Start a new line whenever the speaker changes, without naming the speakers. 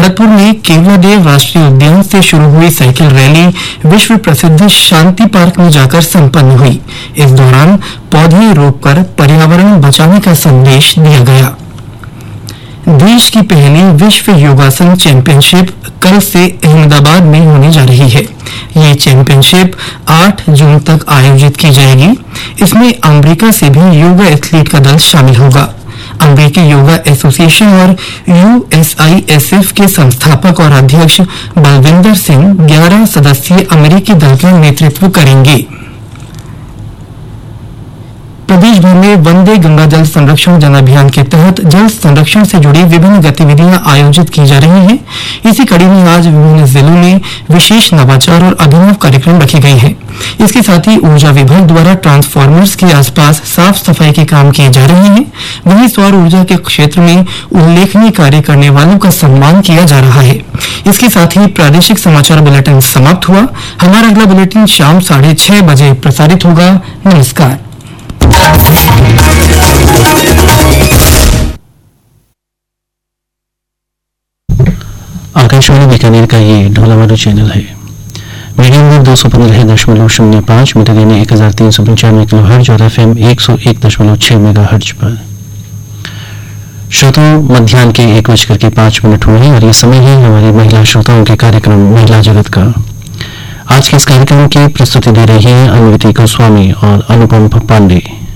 भरतपुर में केवलादेव राष्ट्रीय उद्यान से शुरू हुई साइकिल रैली विश्व प्रसिद्ध शांति पार्क में जाकर संपन्न हुई। इस दौरान पौधे रोपकर पर्यावरण बचाने का संदेश दिया गया। देश की पहली विश्व योगासन चैंपियनशिप कल से अहमदाबाद में होने जा रही है। ये चैंपियनशिप 8 जून तक आयोजित की जाएगी। इसमें अमेरिका से भी योगा एथलीट का दल शामिल होगा। अमेरिकी योगा एसोसिएशन और USISF के संस्थापक और अध्यक्ष बलविंदर सिंह 11 सदस्यीय अमेरिकी दल का नेतृत्व करेंगे। प्रदेश भर में वंदे गंगा जल संरक्षण जन अभियान के तहत जल संरक्षण से जुड़ी विभिन्न गतिविधियां आयोजित की जा रही हैं। इसी कड़ी में आज विभिन्न जिलों में विशेष नवाचार और अभिनव कार्यक्रम रखे गए हैं। इसके साथ ही ऊर्जा विभाग द्वारा ट्रांसफार्मर्स के आसपास साफ सफाई के काम किए जा रहे हैं। वहीं सौर ऊर्जा के क्षेत्र में उल्लेखनीय कार्य करने वालों का सम्मान किया जा रहा है। इसके साथ ही प्रादेशिक समाचार बुलेटिन समाप्त हुआ। हमारा अगला बुलेटिन शाम 6:30 बजे प्रसारित होगा। नमस्कार।
आकाशवाणी बीकानेर का ये ढोलावाला चैनल है। मीडियम वेव 215.05 मीटर यानी 1395 किलोहर्ट्ज और FM 101.6 मेगाहर्ट्ज पर। श्रोताओं, मध्याह्न के 1:05 हुए हैं और ये समय है हमारी महिला श्रोताओं के कार्यक्रम महिला जगत का। आज के इस कार्यक्रम की प्रस्तुति दे रही है अनुवृति गोस्वामी और अनुपम पांडे।